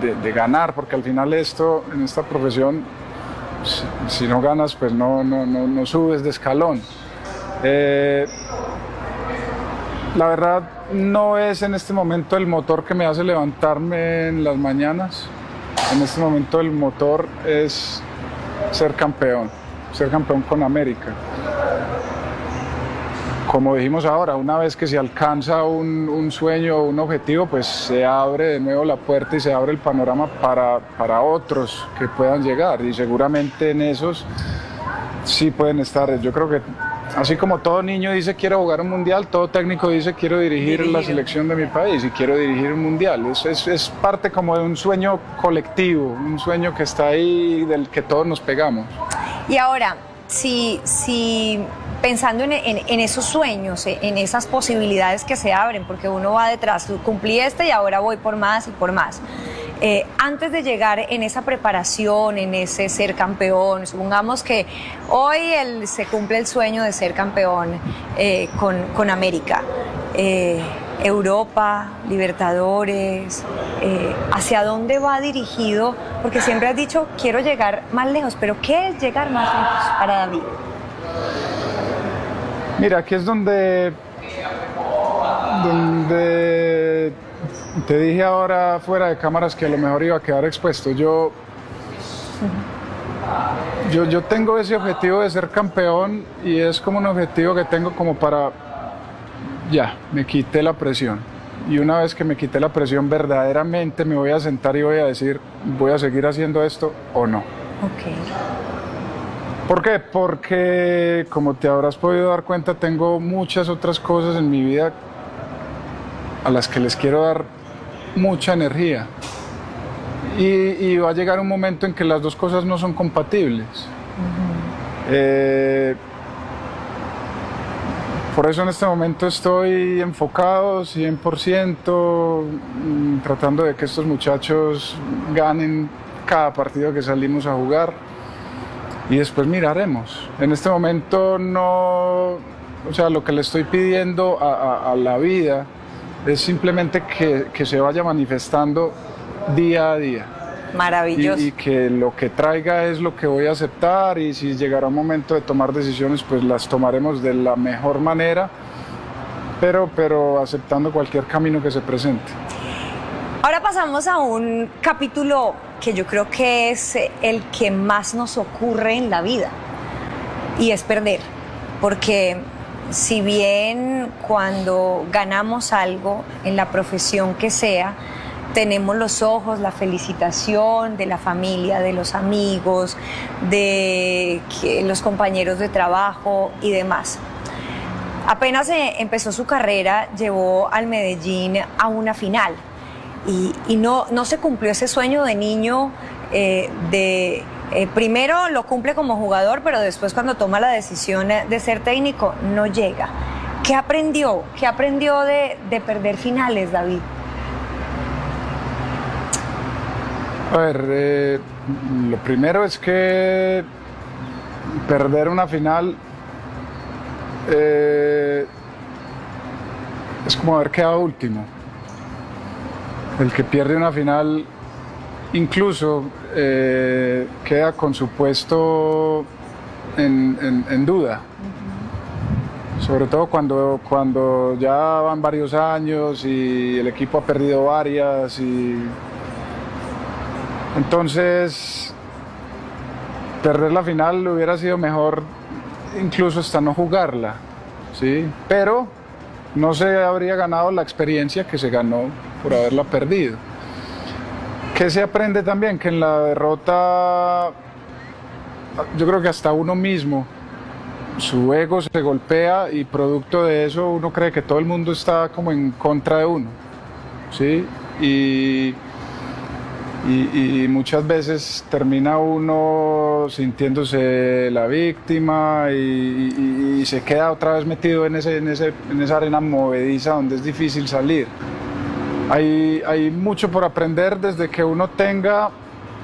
de ganar, porque al final esto, en esta profesión, si no ganas, pues no subes de escalón. La verdad, no es en este momento el motor que me hace levantarme en las mañanas. En este momento el motor es ser campeón con América. Como dijimos ahora, una vez que se alcanza un sueño o un objetivo, pues se abre de nuevo la puerta y se abre el panorama para otros que puedan llegar, y seguramente en esos sí pueden estar. Yo creo que así como todo niño dice quiero jugar un mundial, todo técnico dice quiero dirigir la selección de mi país y quiero dirigir un mundial. Es parte como de un sueño colectivo, un sueño que está ahí, del que todos nos pegamos. Y ahora, si pensando en esos sueños, en esas posibilidades que se abren, porque uno va detrás, cumplí y ahora voy por más y por más. Antes de llegar en esa preparación, en ese ser campeón, supongamos que hoy se cumple el sueño de ser campeón con América. Europa, Libertadores, ¿hacia dónde va dirigido? Porque siempre has dicho, quiero llegar más lejos, pero ¿qué es llegar más lejos para David? Mira, aquí es donde te dije ahora fuera de cámaras que a lo mejor iba a quedar expuesto. Yo tengo ese objetivo de ser campeón, y es como un objetivo que tengo como para, ya, me quité la presión. Y una vez que me quité la presión, verdaderamente me voy a sentar y voy a decir, ¿voy a seguir haciendo esto o no? Ok. ¿Por qué? Porque, como te habrás podido dar cuenta, tengo muchas otras cosas en mi vida a las que les quiero dar mucha energía. Y va a llegar un momento en que las dos cosas no son compatibles. Por eso en este momento estoy enfocado 100%, tratando de que estos muchachos ganen cada partido que salimos a jugar, y después miraremos. En este momento no, o sea, lo que le estoy pidiendo a la vida es simplemente que se vaya manifestando día a día. Maravilloso. Y que lo que traiga es lo que voy a aceptar, y si llegará un momento de tomar decisiones, pues las tomaremos de la mejor manera, pero aceptando cualquier camino que se presente. Ahora pasamos a un capítulo que yo creo que es el que más nos ocurre en la vida, y es perder. Porque si bien cuando ganamos algo en la profesión que sea, tenemos los ojos, la felicitación de la familia, de los amigos, de los compañeros de trabajo y demás. Apenas empezó su carrera, llevó al Medellín a una final, y no se cumplió ese sueño de niño. Primero lo cumple como jugador, pero después, cuando toma la decisión de ser técnico, no llega. ¿Qué aprendió? ¿Qué aprendió de perder finales, David? A ver, lo primero es que perder una final es como haber quedado último. El que pierde una final incluso queda con su puesto en duda. Sobre todo cuando ya van varios años y el equipo ha perdido varias, y entonces perder la final hubiera sido mejor, incluso hasta no jugarla, ¿sí? Pero no se habría ganado la experiencia que se ganó por haberla perdido. ¿Qué se aprende también? Que en la derrota, yo creo que hasta uno mismo, su ego se golpea, y producto de eso uno cree que todo el mundo está como en contra de uno, ¿sí? Y muchas veces termina uno sintiéndose la víctima, y se queda otra vez metido en esa arena movediza donde es difícil salir. Hay mucho por aprender desde que uno tenga